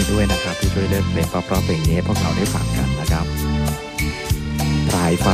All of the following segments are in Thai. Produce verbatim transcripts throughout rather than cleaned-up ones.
ด้วยนะครับที่ช่วยเลือกเพลงเพราะๆเพลงนี้ให้พวกเราได้ฟังกันนะครับปลายฟ้า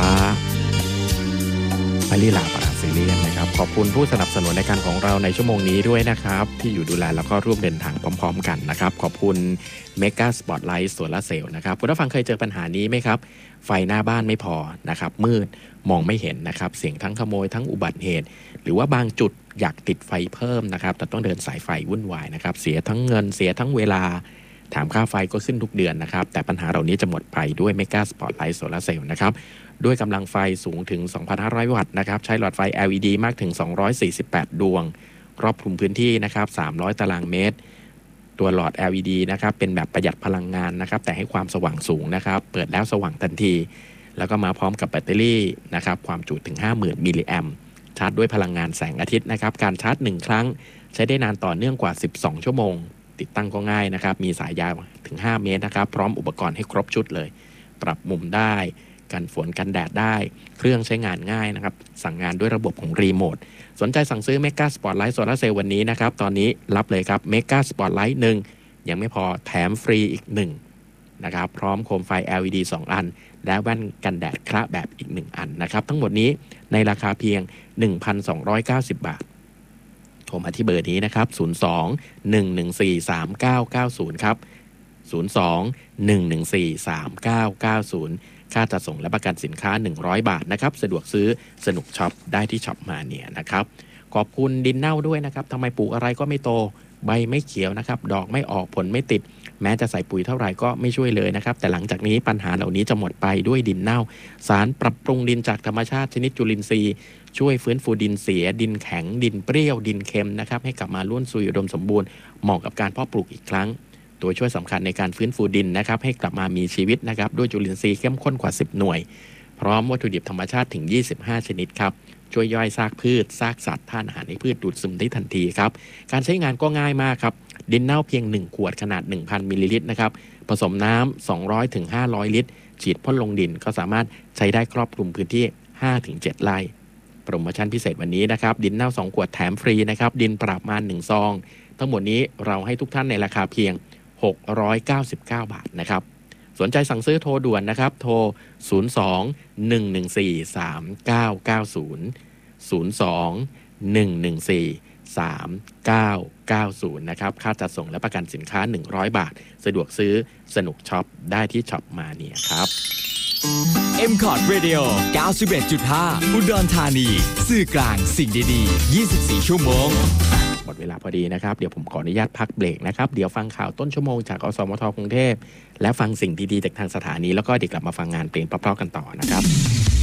มาลีลาปราซิเลียนนะครับขอบคุณผู้สนับสนุนในการของเราในชั่วโมงนี้ด้วยนะครับที่อยู่ดูแลแล้วก็ร่วมเดินทางพร้อมๆกันนะครับขอบคุณเมกาสปอตไลท์โซลาร์เซลล์นะครับคุณผู้ฟังเคยเจอปัญหานี้ไหมครับไฟหน้าบ้านไม่พอนะครับมืดมองไม่เห็นนะครับเสี่ยงทั้งขโมยทั้งอุบัติเหตุหรือว่าบางจุดอยากติดไฟเพิ่มนะครับแต่ต้องเดินสายไฟวุ่นวายนะครับเสียทั้งเงินเสียทั้งเวลาแถมค่าไฟก็ขึ้นทุกเดือนนะครับแต่ปัญหาเหล่านี้จะหมดไปด้วยเมกาสปอตไลท์โซลาร์เซลล์นะครับด้วยกำลังไฟสูงถึง สองพันห้าร้อย วัตต์นะครับใช้หลอดไฟ แอล อี ดี มากถึง สองร้อยสี่สิบแปด ดวงครอบคลุมพื้นที่นะครับสามร้อยตารางเมตรตัวหลอด แอล อี ดี นะครับเป็นแบบประหยัดพลังงานนะครับแต่ให้ความสว่างสูงนะครับเปิดแล้วสว่างทันทีแล้วก็มาพร้อมกับแบตเตอรี่นะครับความจุถึง ห้าหมื่น มิลลิแอมป์ชาร์จด้วยพลังงานแสงอาทิตย์นะครับการชาร์จหนึ่งครั้งใช้ได้นานต่อเนื่องกว่าสิบสองชั่วโมงติดตั้งก็ง่ายนะครับมีสายยาวถึงห้าเมตรนะครับพร้อมอุปกรณ์ให้ครบชุดเลยปรับมุมได้กันฝนกันแดดได้เครื่องใช้งานง่ายนะครับสั่งงานด้วยระบบของรีโมทสนใจสั่งซื้อ Mega Spotlight Solar Cell วันนี้นะครับตอนนี้รับเลยครับ Mega Spotlight หนึ่งยังไม่พอแถมฟรีอีกหนึ่งนะครับพร้อมโคมไฟ แอล อี ดี สอง อันและแว่นกันแดดคระแบบอีกหนึ่งอันนะครับทั้งหมดนี้ในราคาเพียง หนึ่งพันสองร้อยเก้าสิบ บาทโทรมาที่เบอร์นี้นะครับศูนย์ สอง หนึ่ง หนึ่ง สี่ สาม เก้า เก้า ศูนย์ครับศูนย์ สอง หนึ่ง หนึ่ง สี่ สาม เก้า เก้า ศูนย์ค่าจัดส่งและประกันสินค้าหนึ่งร้อยบาทนะครับสะดวกซื้อสนุกช็อปได้ที่ช็อปมาเนี่ยนะครับขอบคุณดินเน่าด้วยนะครับทำไมปลูกอะไรก็ไม่โตใบไม่เขียวนะครับดอกไม่ออกผลไม่ติดแม้จะใส่ปุ๋ยเท่าไหร่ก็ไม่ช่วยเลยนะครับแต่หลังจากนี้ปัญหาเหล่านี้จะหมดไปด้วยดินเน่าสารปรับปรุงดินจากธรรมชาติชนิดจุลินทรีย์ช่วยฟื้นฟูดินเสียดินแข็งดินเปรี้ยวดินเค็มนะครับให้กลับมาล้วนซุยอุดมสมบูรณ์เหมาะกับการเพาะปลูกอีกครั้งตัวช่วยสำคัญในการฟื้นฟูดินนะครับให้กลับมามีชีวิตนะครับด้วยจุลินทรีย์เข้มข้นกว่าสิบหน่วยพร้อมวัตถุดิบธรรมชาติถึงยี่สิบห้าชนิดครับช่วยย่อยซากพืชซากสัตว์ธาตุอาหารให้พืชดูดซึมได้ทันทีครับการใช้งานก็ง่ายมากครับดินเน่าเพียงหนึ่งขวดขนาด หนึ่งพัน มิลลิลิตรนะครับผสมน้ำสองร้อยถึงห้าร้อยลิตรฉีดพ่นลงดินก็สามารถใช้ได้ครอบคลุมพื้นที่ ห้าถึงเจ็ด ไร่โปรโมชั่นพิเศษวันนี้นะครับดินเน่าสองขวดแถมฟรีนะครับดินปรับมานหนึ่งซองทั้งหมดนี้เราให้ทุกท่านในราคาเพียงหกร้อยเก้าสิบเก้าบาทนะครับสนใจสั่งซื้อโทรด่วนนะครับโทรศูนย์ สอง หนึ่ง หนึ่ง สี่ สาม เก้า เก้า ศูนย์ ศูนย์ สอง หนึ่ง หนึ่ง สี่ สาม เก้า เก้า ศูนย์นะครับค่าจัดส่งและประกันสินค้าหนึ่งร้อยบาทสะดวกซื้อสนุกช็อปได้ที่ช็อปมาเนี่ยครับเอ็ม คอร์ด Radio เก้าสิบเอ็ดจุดห้า อุดรธานีสื่อกลางสิ่งดีๆยี่สิบสี่ชั่วโมงหมดเวลาพอดีนะครับเดี๋ยวผมขออนุญาตพักเบรกนะครับเดี๋ยวฟังข่าวต้นชั่วโมงจากอสมทกรุงเทพและฟังสิ่งดีๆจากทางสถานีแล้วก็เดี๋ยวกลับมาฟังงานเพลงเพราะๆกันต่อนะครับ